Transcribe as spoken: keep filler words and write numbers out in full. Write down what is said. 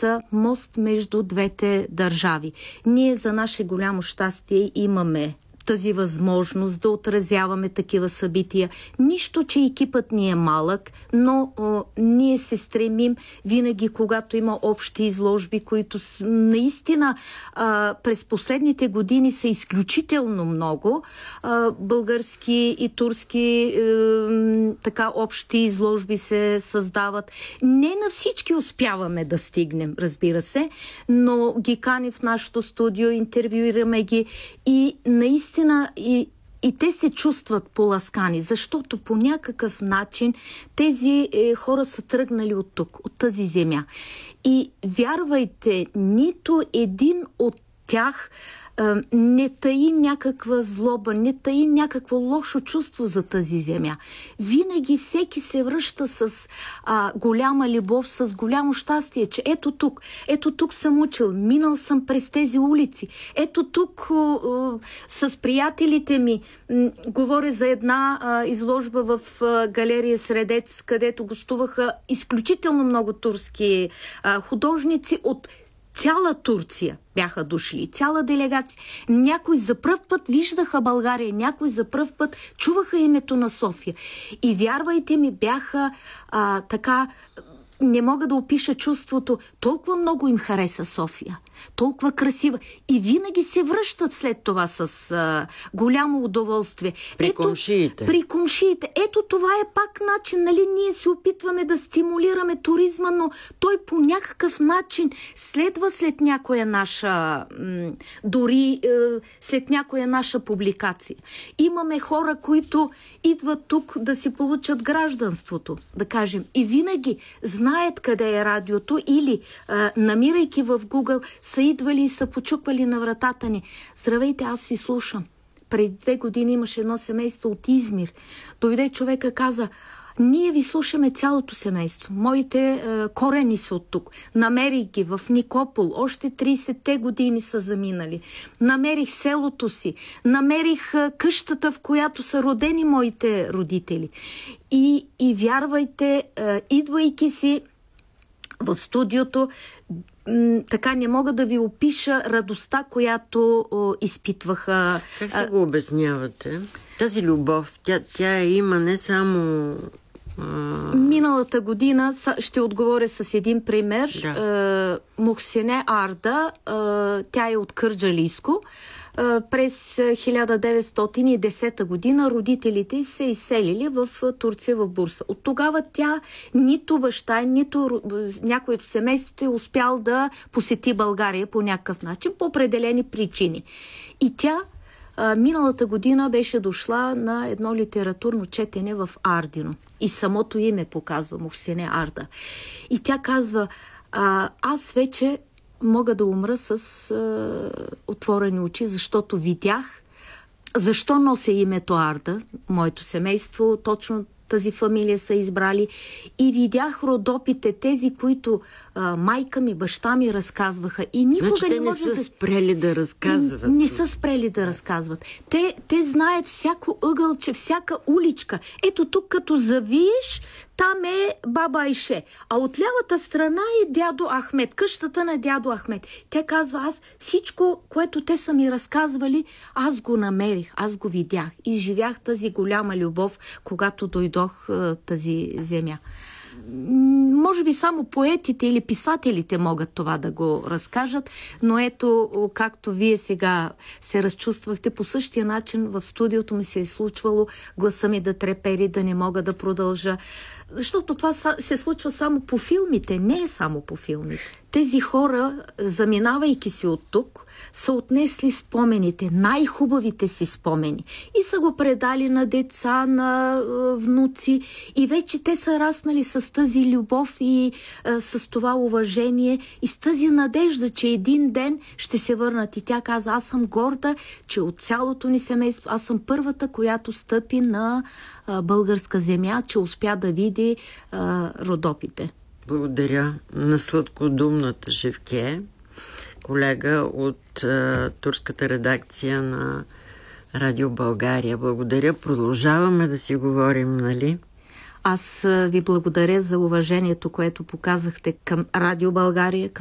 са мост между двете държави. Ние за наше голямо щастие имаме тази възможност да отразяваме такива събития. Нищо, че екипът ни е малък, но о, ние се стремим винаги, когато има общи изложби, които с, наистина а, през последните години са изключително много. А, български и турски е, така общи изложби се създават. Не на всички успяваме да стигнем, разбира се, но ги каним в нашото студио, интервюираме ги и наистина И, и те се чувстват поласкани, защото по някакъв начин тези е, хора са тръгнали от тук, от тази земя. И вярвайте, нито един от тях е, не таи някаква злоба, не таи някакво лошо чувство за тази земя. Винаги всеки се връща с а, голяма любов, с голямо щастие, че ето тук, ето тук съм учил, минал съм през тези улици, ето тук а, а, с приятелите ми, м, говоря за една а, изложба в а, галерия Средец, където гостуваха изключително много турски а, художници от цяла Турция бяха дошли, цяла делегация. Някои за пръв път виждаха България, някои за пръв път чуваха името на София. И вярвайте ми, бяха а, така... Не мога да опиша чувството. Толкова много им хареса София. Толкова красива. И винаги се връщат след това с а, голямо удоволствие. При Ето, комшиите. При комшиите. Ето това е пак начин. Нали? Ние се опитваме да стимулираме туризма, но той по някакъв начин следва след някоя наша м, дори е, след някоя наша публикация. Имаме хора, които идват тук да си получат гражданството, да кажем. И винаги знаят къде е радиото или а, намирайки в Google са идвали и са почуквали на вратата ни. Здравейте, аз ви слушам. Преди две години имаше едно семейство от Измир. Дойде човека, каза: ние ви слушаме цялото семейство. Моите е, корени са от тук. Намерих ги в Никопол. Още трийсетте години са заминали. Намерих селото си. Намерих е, къщата, в която са родени моите родители. И, и вярвайте, е, идвайки си в студиото, така не мога да ви опиша радостта, която о, изпитваха. Как се го обяснявате? Тази любов, тя, тя има не само... А... Миналата година, ще отговоря с един пример. Да. Е, Мухсине Арда, е, тя е от Кърджалийско. През хиляда деветстотин и десета година родителите се изселили в Турция, в Бурса. От тогава тя нито баща, нито някой от семейството е успял да посети България по някакъв начин, по определени причини. И тя миналата година беше дошла на едно литературно четене в Ардино. И самото име показва Мухсине Арда. И тя казва: аз вече мога да умра с а, отворени очи, защото видях защо нося името Арда. Моето семейство, точно тази фамилия са избрали. И видях родопите, тези, които а, майка ми, баща ми разказваха. И никога значи, не те не може са да... спрели да разказват. Не са спрели да разказват. Те, те знаят всяко ъгълче, всяка уличка. Ето тук, като завиеш, там е баба Айше. А от лявата страна е дядо Ахмед, къщата на дядо Ахмед. Тя казва: аз всичко, което те са ми разказвали, аз го намерих, аз го видях. И живях тази голяма любов, когато дойдох в тази земя. Може би само поетите или писателите могат това да го разкажат, но ето, както вие сега се разчувствахте, по същия начин в студиото ми се е случвало гласа ми да трепери, да не мога да продължа. Защото това се случва само по филмите, не е само по филмите. Тези хора, заминавайки си от тук, са отнесли спомените, най-хубавите си спомени. И са го предали на деца, на е, внуци. И вече те са раснали с тази любов и е, с това уважение и с тази надежда, че един ден ще се върнат. И тя каза: аз съм горда, че от цялото ни семейство, аз съм първата, която стъпи на е, българска земя, че успя да види е, родопите. Благодаря на сладкодумната Живке, колега от а, турската редакция на Радио България. Благодаря. Продължаваме да си говорим, нали? Аз ви благодаря за уважението, което показахте към Радио България, към